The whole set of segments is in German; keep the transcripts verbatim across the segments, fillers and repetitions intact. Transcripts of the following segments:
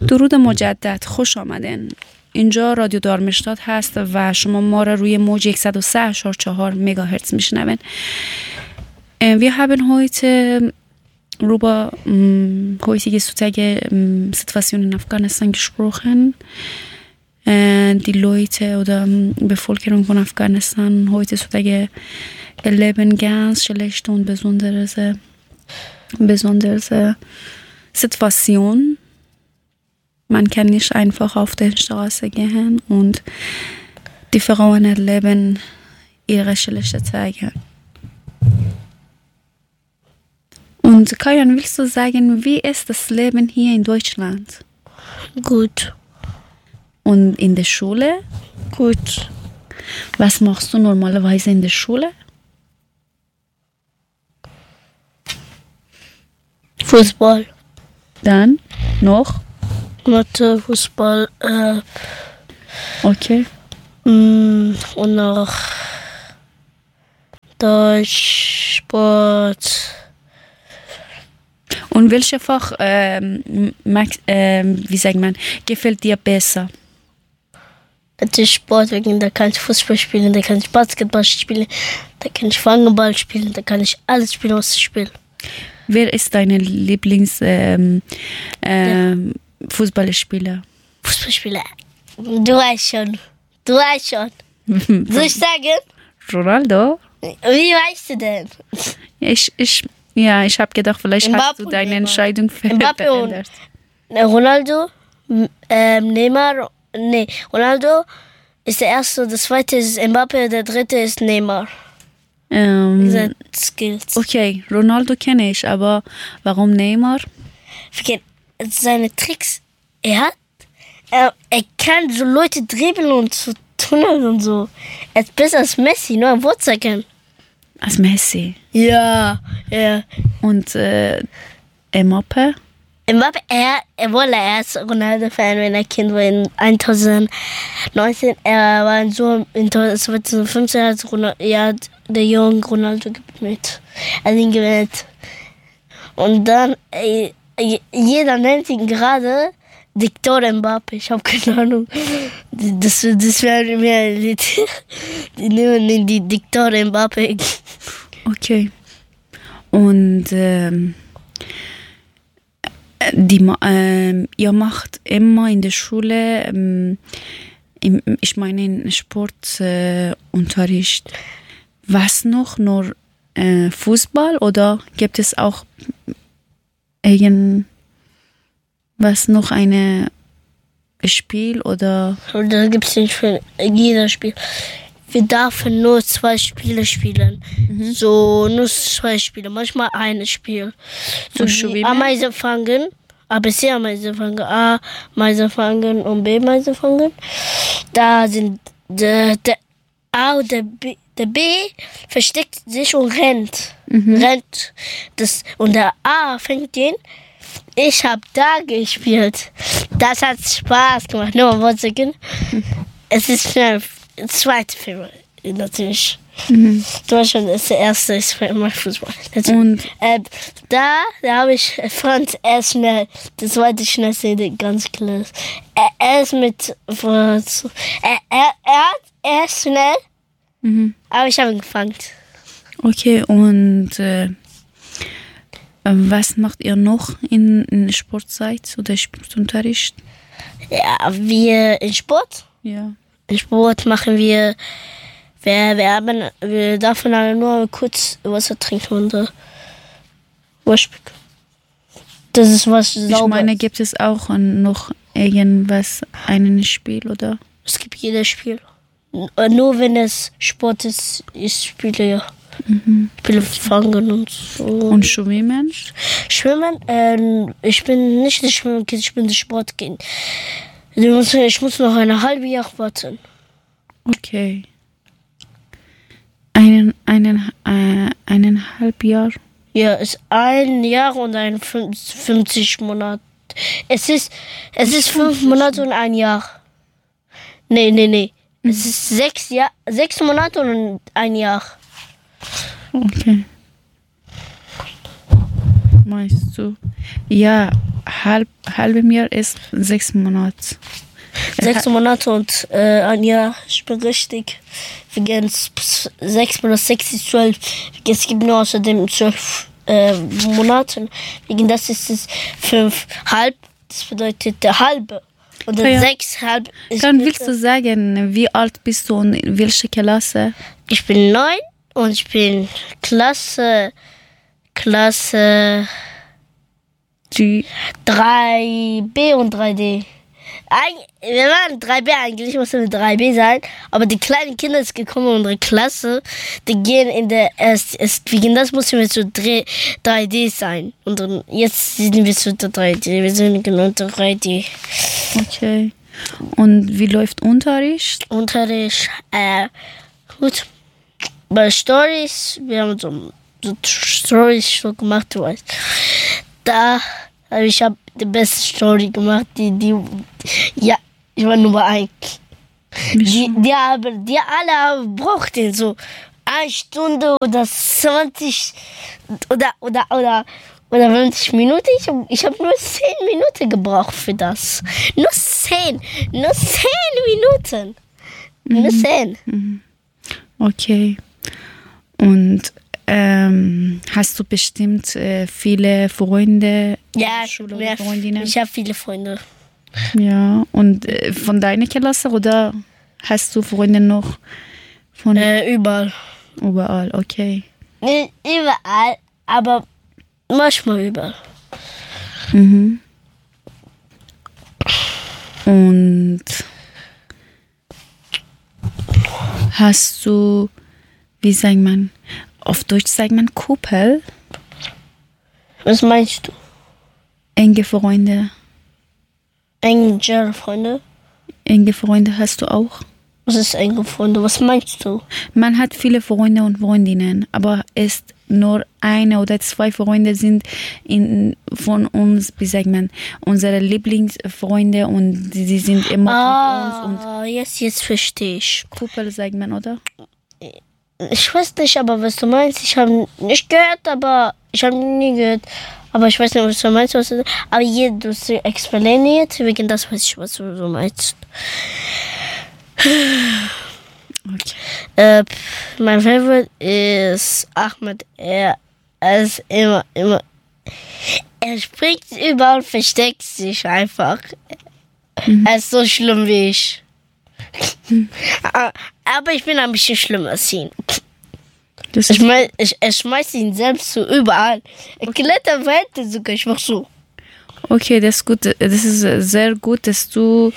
درود مجدد، خوش آمدین. اینجا رادیو دارمشتاد هست و شما ما را روی موج صد و سه و چهار مگاهرتز میشنوین. Vi haben heute über ähm, heutige sozusagen ähm, Situation in Afghanistan gesprochen. Äh, die Leute oder ähm, Bevölkerung von Afghanistan heute sozusagen erleben ganz schlechte und besondere, besondere Situation. Man kann nicht einfach auf der Straße gehen und die Frauen erleben ihre schlechten Tage. Und Kajan, willst du sagen, wie ist das Leben hier in Deutschland? Gut. Und in der Schule? Gut. Was machst du normalerweise in der Schule? Fußball. Dann noch? Mathe, Fußball, äh, Okay. mh, und noch Deutsch, Sport. Und welches Fach, ähm, mag, ähm, wie sagt man, gefällt dir besser? Natürlich Sport, wegen da kann ich Fußball spielen, da kann ich Basketball spielen, da kann ich Fangball spielen, da kann ich alles spielen, was ich spiele. Wer ist dein Lieblings ähm, ähm, Fußballspieler? Fußballspieler. Du weißt schon. Du weißt schon. Soll ich sagen? Ronaldo? Wie weißt du denn? Ich, ich, ja, ich habe gedacht, vielleicht Mbappé hast du deine Neymar. Entscheidung ver Mbappé und- verändert. Ronaldo, m- ähm, Neymar, nee, Ronaldo ist der erste, der zweite ist Mbappé, der dritte ist Neymar. Ähm, Diese Skills. okay, Ronaldo kenne ich, aber warum Neymar? Okay, seine Tricks, er hat, er, er kann so Leute dribbeln und so tunneln und so. Er ist besser als Messi, nur ein Wurzeln. Als Messi. Ja, ja. Und äh, Mbappé? Mbappé, er, er wollte erst Ronaldo-Fan, wenn er Kind war in zweitausendneunzehn. Er war so in zweitausendfünfzehn hat Ronaldo, ja, der junge Ronaldo mit. Er hat ihn gewählt. Und dann, äh, jeder nennt ihn gerade Diktor Mbappé. Ich habe keine Ahnung. Das, das wäre mir die nehmen ihn die Diktor Mbappé. Okay. Und ähm, die, ma- ähm, ihr macht immer in der Schule, ähm, im, ich meine in Sportunterricht, äh, Unterricht, was noch? Nur äh, Fußball oder gibt es auch irgendwas noch eine Spiel oder? Und da gibt es nicht für jeder Spiel. Wir dürfen nur zwei Spiele spielen. Mhm. So, nur zwei Spiele. Manchmal ein Spiel. So Und wie Schwimmen? Ameise fangen. A, B, C Ameise fangen. A, Meise fangen und B, Meise fangen. Da sind der, der A und der B. Der B versteckt sich und rennt. Rennt. Das, und der A fängt den. Ich habe da gespielt. Das hat Spaß gemacht. Nur mal was sagen. Es ist mein zweiter Film, natürlich. Mhm. Deutschland ist der erste, ist für immer Fußball. Natürlich. Und Äh, da da habe ich Franz, er ist schnell. Das zweite schnellste, ganz klar. Er, er ist mit Franz. Er, er, er, hat, er ist schnell, mhm. aber ich habe ihn gefangen. Okay, und äh, was macht ihr noch in, in Sportzeit oder Sportunterricht? Ja, wir in Sport. Ja. In Sport machen wir, wir, wir, haben, wir dürfen alle nur kurz Wasser trinken und äh, Waschbecken. Das ist was Ich sauber. meine, gibt es auch noch irgendwas, ein Spiel oder? Es gibt jedes Spiel. N- Nur wenn es Sport ist, ich spiele ja. Mhm. Spiele fangen und so. Und Schwimmen? Schwimmen, ähm, ich bin nicht das Schwimmkind, ich bin das Sportkind. Du musst- Ich muss noch eine halbe Jahr warten. Okay. Einen, einen, äh, eineinhalb Jahr? Ja, es ist ein Jahr und ein fün- fünfzig Monate. Es ist, es ist fünf Monate und ein Jahr. Nee, nee, nee. Es ist sechs, Jahr, sechs Monate und ein Jahr. Okay. Meinst du? Ja, halb, halbem Jahr ist sechs Monate. Sechs Monate und äh, ein Jahr, ich bin richtig. Wir gehen sechs minus sechs ist zwölf. Es gibt nur außerdem zwölf äh, Monate. Wegen das ist es fünf halb. Das bedeutet der halbe. Und Ah, ja. sechs halb ist. Dann willst du sagen, wie alt bist du und in welche Klasse? Ich bin neun und ich bin Klasse. Klasse Die, drei B und drei D. Eig wir waren drei B eigentlich, mussten wir drei B sein, aber die kleinen Kinder sind gekommen in unsere Klasse, die gehen in der erst, erst wegen das mussten wir zu drei D sein. Und dann, jetzt sind wir zu drei D, wir sind genau drei D. okay. Und wie läuft Unterricht? Unterricht, äh, gut. Bei Stories, wir haben so, so Stories so gemacht, du weißt. Da, also ich habe die beste Story gemacht, die, die, ja, ich war Nummer eins. Die, die, haben, die alle brauchten so eine Stunde oder zwanzig oder, oder, oder, oder fünfzig Minuten. Ich habe ich hab nur zehn Minuten gebraucht für das. Nur zehn, nur zehn Minuten. Nur zehn. Mhm. Okay. Und ähm, hast du bestimmt äh, viele Freunde? Ja, Schule mehr, oder Freundinnen? ich habe viele Freunde. Ja, und äh, von deiner Klasse oder hast du Freunde noch von Äh, überall. überall? Okay. Nicht überall, aber manchmal überall. Mhm. Und hast du, wie sagt man, auf Deutsch sagt man Kuppel, Was meinst du? enge Freunde. Enge Freunde? Enge Freunde hast du auch? Was ist enge Freunde? Was meinst du? Man hat viele Freunde und Freundinnen, aber ist nur eine oder zwei Freunde sind in, von uns, wie sagt man, unsere Lieblingsfreunde und die, die sind immer mit uns. Und Ah, jetzt, jetzt verstehe ich. Kuppel sagt man, oder? Ich weiß nicht, aber was du meinst. Ich habe nicht gehört, aber ich habe nie gehört. Aber ich weiß nicht, was du meinst. Was du, aber hier, du explaniert, wegen das weiß ich, was du so meinst. Okay. Äh, mein Favorite ist Ahmed. Er ist immer, immer. Er springt überall, versteckt sich einfach. Mhm. Er ist so schlimm wie ich. Mhm. Aber ich bin ein bisschen schlimmer als ihn. Das Ich, mein, ich, ich schmeiß ihn selbst so überall. Er klettert weiter sogar, ich mach so. Okay, das ist gut. Das ist sehr gut, dass du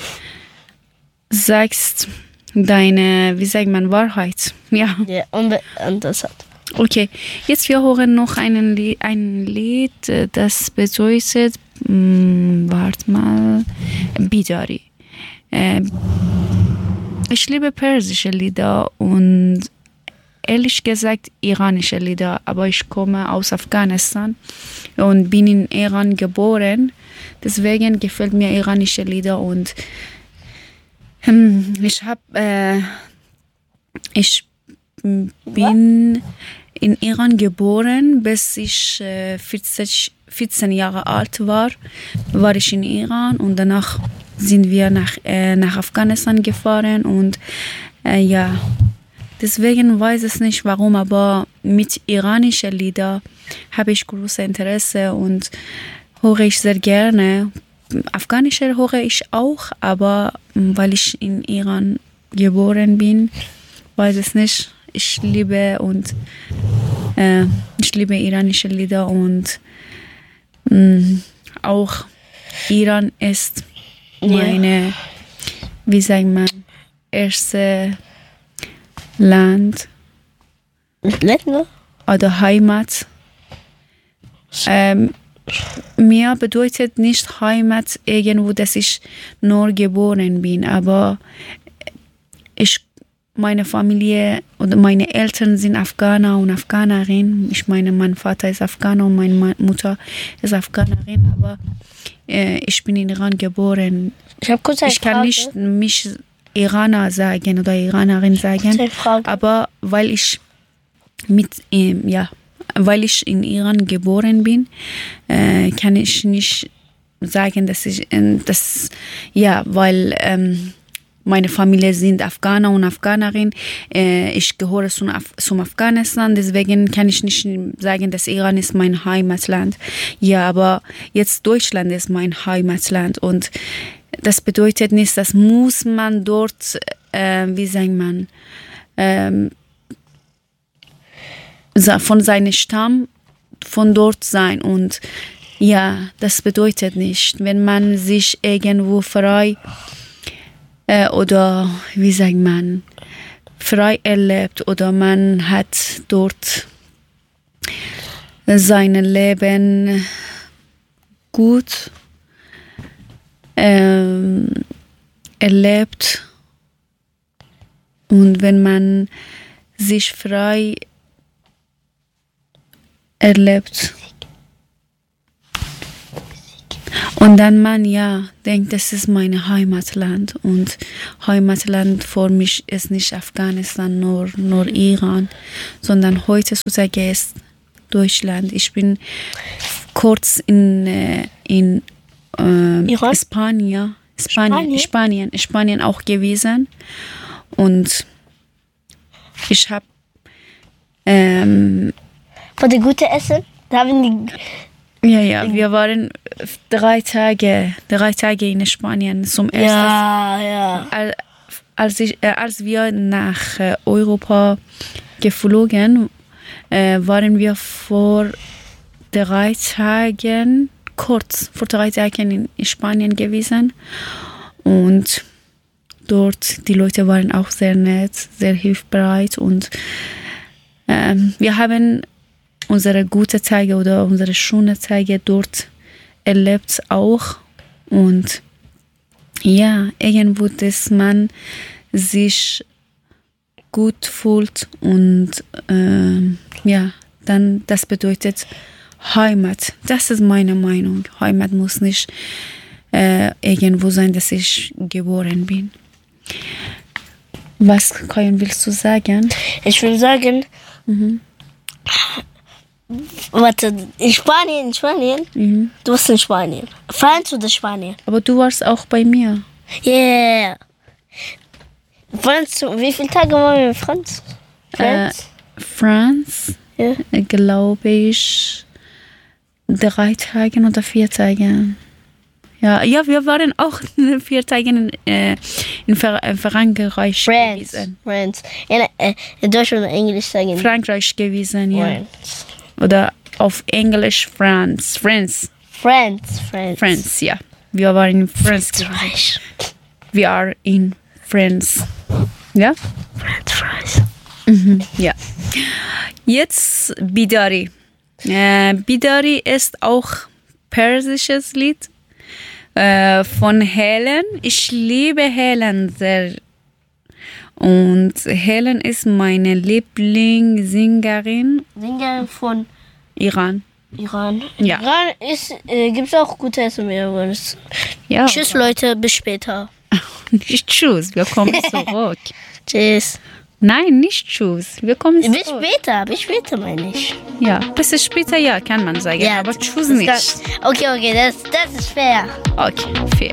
sagst deine, wie sagt man, Wahrheit. Ja. Ja, und, und das hat. Okay, jetzt wir hören noch einen Lied, ein Lied, das bedeutet, mh, warte mal, Bidari. Äh, ich liebe persische Lieder und ehrlich gesagt iranische Lieder, aber ich komme aus Afghanistan und bin in Iran geboren. Deswegen gefällt mir iranische Lieder und hm, ich habe, äh, ich bin in Iran geboren, bis ich äh, vierzehn, vierzehn Jahre alt war, war ich in Iran und danach sind wir nach, äh, nach Afghanistan gefahren und äh, ja, deswegen weiß ich nicht warum, aber mit iranischen Liedern habe ich großes Interesse und höre ich sehr gerne. Afghanische höre ich auch, aber weil ich in Iran geboren bin, weiß ich nicht. Ich liebe und äh, ich liebe iranische Lieder und mh, auch Iran ist meine, ja. wie sagt man, erste Land Länder oder Heimat. Ähm, mir bedeutet nicht Heimat irgendwo, dass ich nur geboren bin, aber ich, meine Familie oder meine Eltern sind Afghaner und Afghanerin. Ich meine, mein Vater ist Afghaner und meine Mutter ist Afghanerin, aber äh, ich bin in Iran geboren. Ich habe kurz eine Ich kann Frage. nicht mich Iraner sagen oder Iranerin sagen, aber weil ich mit ähm, ja, weil ich in Iran geboren bin, äh, kann ich nicht sagen, dass ich, äh, das, ja, weil ähm, meine Familie sind Afghaner und Afghanerin. Äh, ich gehöre zum, Af- zum Afghanistan, deswegen kann ich nicht sagen, dass Iran ist mein Heimatland. Ja, aber jetzt Deutschland ist mein Heimatland und das bedeutet nicht, dass muss man dort, äh, wie sagt man, ähm, von seinem Stamm von dort sein. Und ja, das bedeutet nicht, wenn man sich irgendwo frei äh, oder wie sagt man, frei erlebt oder man hat dort sein Leben gut ähm, erlebt und wenn man sich frei erlebt und dann man ja denkt, das ist mein Heimatland und Heimatland für mich ist nicht Afghanistan, nur, nur Iran, sondern heutzutage ist Deutschland. Ich bin kurz in, in äh, Spanien, Spanien, Spanien, Spanien auch gewesen und ich habe ähm, War die gute Essen? Da haben die Ja, ja, wir waren drei Tage, drei Tage in Spanien zum ersten Ja, ja. Al- Als, ich, äh, als wir nach äh, Europa geflogen, äh, waren wir vor drei Tagen, kurz vor drei Tagen in Spanien gewesen. Und dort, die Leute waren auch sehr nett, sehr hilfsbereit. Und ähm, wir haben unsere guten Tage oder unsere schönen Tage dort erlebt auch. Und ja, irgendwo, dass man sich gut fühlt und ähm, ja, dann das bedeutet Heimat. Das ist meine Meinung. Heimat muss nicht äh, irgendwo sein, dass ich geboren bin. Was Kajan, willst du sagen? Ich will sagen, Mhm. warte, in Spanien, in Spanien, Mhm. du warst in Spanien. Franz oder Spanien? Aber du warst auch bei mir. Yeah. Franz, wie viele Tage waren wir in Franz? Franz? Äh, France, Ja. äh, glaube ich, drei Tage oder vier Tage. Ja, ja, wir waren auch vier Tage in, äh, in Ver äh, Frankreich Franz. gewesen. Franz. In, äh, in Deutsch oder Englisch sagen. Frankreich gewesen, ja. Franz. Oder auf Englisch France. France. Franz. Franz. France, ja. Wir waren in France gewesen. Frankreich. We are in France. Ja? Franz. Mhm, ja. Jetzt Bidari. Äh, Bidari ist auch persisches Lied äh, von Helen. Ich liebe Helen sehr. Und Helen ist meine Lieblingssängerin. Sänger von Iran. Iran. Ja. Iran ist, äh, gibt es auch gute Essen mehr. Ja. Tschüss Leute, bis später. Nicht tschüss, wir kommen zurück. Tschüss. Nein, nicht tschüss, wir kommen Bis zurück. später, bis später meine ich. Ja, bis später, ja, kann man sagen, aber tschüss nicht. Das, okay, okay, das, das ist fair. Okay, fair.